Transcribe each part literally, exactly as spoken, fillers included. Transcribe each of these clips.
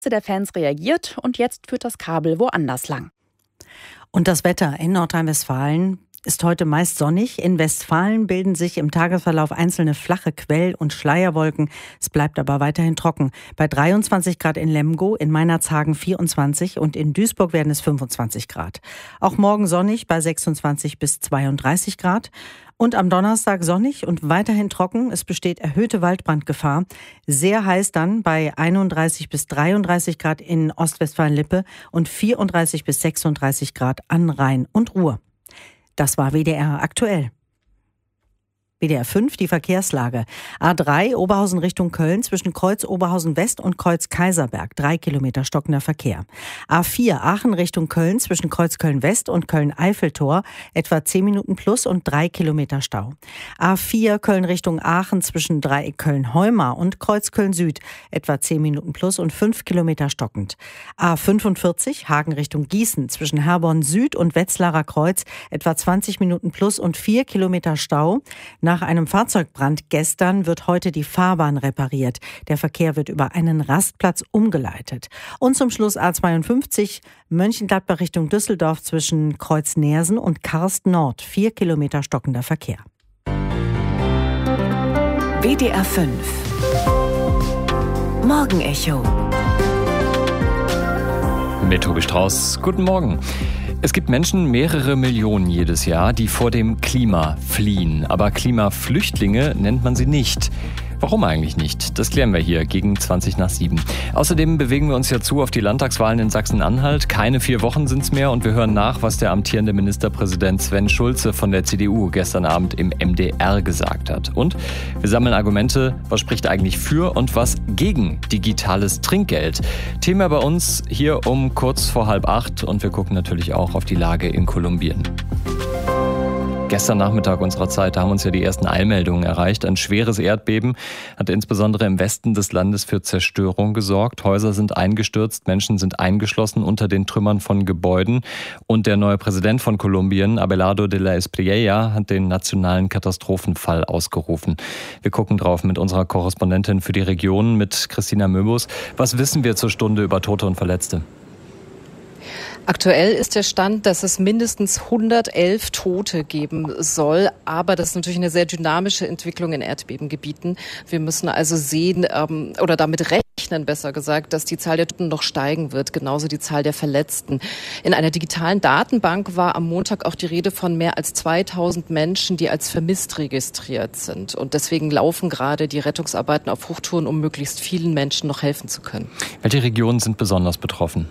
der Fans reagiert und jetzt führt das Kabel woanders lang. Und das Wetter in Nordrhein-Westfalen ist heute meist sonnig. In Westfalen bilden sich im Tagesverlauf einzelne flache Quell- und Schleierwolken. Es bleibt aber weiterhin trocken. Bei dreiundzwanzig Grad in Lemgo, in Meinerzhagen vierundzwanzig und in Duisburg werden es fünfundzwanzig Grad. Auch morgen sonnig bei sechsundzwanzig bis zweiunddreißig Grad. Und am Donnerstag sonnig und weiterhin trocken. Es besteht erhöhte Waldbrandgefahr. Sehr heiß dann bei einunddreißig bis dreiunddreißig Grad in Ostwestfalen-Lippe und vierunddreißig bis sechsunddreißig Grad an Rhein und Ruhr. Das war W D R aktuell. W D R fünf, die Verkehrslage. A drei, Oberhausen Richtung Köln, zwischen Kreuz Oberhausen West und Kreuz Kaiserberg. Drei Kilometer stockender Verkehr. A vier, Aachen Richtung Köln, zwischen Kreuz Köln West und Köln Eiffeltor. Etwa zehn Minuten plus und drei Kilometer Stau. A vier, Köln Richtung Aachen, zwischen drei Köln Heumar und Kreuz Köln Süd. Etwa zehn Minuten plus und fünf Kilometer stockend. A fünfundvierzig, Hagen Richtung Gießen, zwischen Herborn Süd und Wetzlarer Kreuz. Etwa zwanzig Minuten plus und vier Kilometer Stau. Nach einem Fahrzeugbrand gestern wird heute die Fahrbahn repariert. Der Verkehr wird über einen Rastplatz umgeleitet. Und zum Schluss A zweiundfünfzig, Mönchengladbach Richtung Düsseldorf zwischen Kreuz Neersen und Karst Nord. Vier Kilometer stockender Verkehr. W D R fünf Morgenecho mit Tobi Strauß. Guten Morgen. Es gibt Menschen, mehrere Millionen jedes Jahr, die vor dem Klima fliehen. Aber Klimaflüchtlinge nennt man sie nicht. Warum eigentlich nicht? Das klären wir hier gegen zwanzig nach sieben. Außerdem bewegen wir uns ja zu auf die Landtagswahlen in Sachsen-Anhalt. Keine vier Wochen sind's mehr und wir hören nach, was der amtierende Ministerpräsident Sven Schulze von der C D U gestern Abend im M D R gesagt hat. Und wir sammeln Argumente, was spricht eigentlich für und was gegen digitales Trinkgeld. Thema bei uns hier um kurz vor halb acht und wir gucken natürlich auch auf die Lage in Kolumbien. Gestern Nachmittag unserer Zeit, da haben uns ja die ersten Eilmeldungen erreicht. Ein schweres Erdbeben hat insbesondere im Westen des Landes für Zerstörung gesorgt. Häuser sind eingestürzt, Menschen sind eingeschlossen unter den Trümmern von Gebäuden. Und der neue Präsident von Kolumbien, Abelardo de la Espriella, hat den nationalen Katastrophenfall ausgerufen. Wir gucken drauf mit unserer Korrespondentin für die Region, mit Christina Möbus. Was wissen wir zur Stunde über Tote und Verletzte? Aktuell ist der Stand, dass es mindestens hundertelf Tote geben soll. Aber das ist natürlich eine sehr dynamische Entwicklung in Erdbebengebieten. Wir müssen also sehen ähm, oder damit rechnen, besser gesagt, dass die Zahl der Toten noch steigen wird, genauso die Zahl der Verletzten. In einer digitalen Datenbank war am Montag auch die Rede von mehr als zweitausend Menschen, die als vermisst registriert sind. Und deswegen laufen gerade die Rettungsarbeiten auf Hochtouren, um möglichst vielen Menschen noch helfen zu können. Welche Regionen sind besonders betroffen?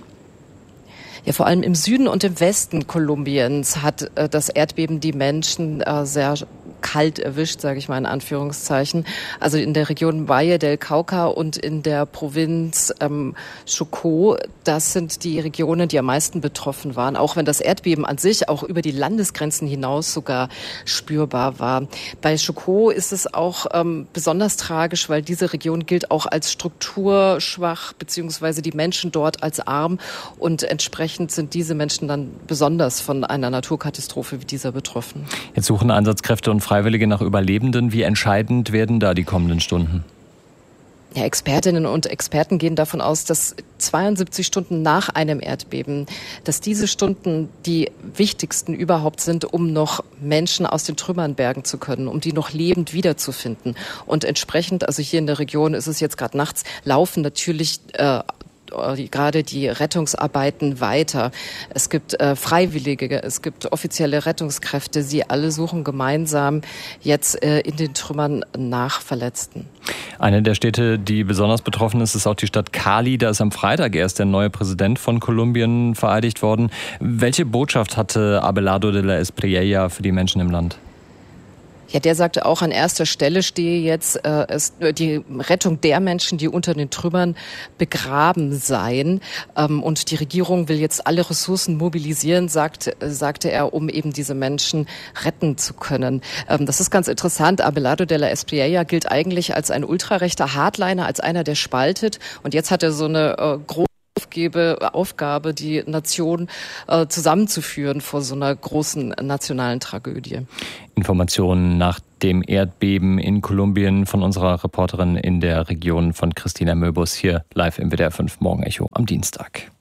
Ja, vor allem im Süden und im Westen Kolumbiens hat äh, das Erdbeben die Menschen äh, sehr kalt erwischt, sage ich mal in Anführungszeichen. Also in der Region Valle del Cauca und in der Provinz ähm, Chocó, das sind die Regionen, die am meisten betroffen waren, auch wenn das Erdbeben an sich auch über die Landesgrenzen hinaus sogar spürbar war. Bei Chocó ist es auch ähm, besonders tragisch, weil diese Region gilt auch als strukturschwach, beziehungsweise die Menschen dort als arm und entsprechend sind diese Menschen dann besonders von einer Naturkatastrophe wie dieser betroffen. Jetzt suchen Einsatzkräfte und Freiwillige nach Überlebenden. Wie entscheidend werden da die kommenden Stunden? Ja, Expertinnen und Experten gehen davon aus, dass zweiundsiebzig Stunden nach einem Erdbeben, dass diese Stunden die wichtigsten überhaupt sind, um noch Menschen aus den Trümmern bergen zu können, um die noch lebend wiederzufinden. Und entsprechend, also hier in der Region ist es jetzt gerade nachts, laufen natürlich äh, gerade die Rettungsarbeiten weiter. Es gibt äh, Freiwillige, es gibt offizielle Rettungskräfte. Sie alle suchen gemeinsam jetzt äh, in den Trümmern nach Verletzten. Eine der Städte, die besonders betroffen ist, ist auch die Stadt Cali. Da ist am Freitag erst der neue Präsident von Kolumbien vereidigt worden. Welche Botschaft hatte Abelardo de la Espriella für die Menschen im Land? Ja, der sagte auch, an erster Stelle stehe jetzt äh, es, die Rettung der Menschen, die unter den Trümmern begraben seien. Ähm, und die Regierung will jetzt alle Ressourcen mobilisieren, sagt, äh, sagte er, um eben diese Menschen retten zu können. Ähm, das ist ganz interessant. Abelardo de la Espriella gilt eigentlich als ein ultrarechter Hardliner, als einer, der spaltet. Und jetzt hat er so eine äh, große Aufgabe, Aufgabe, die Nation äh, zusammenzuführen vor so einer großen nationalen Tragödie. Informationen nach dem Erdbeben in Kolumbien von unserer Reporterin in der Region von Christina Möbus hier live im W D R fünf Morgenecho am Dienstag.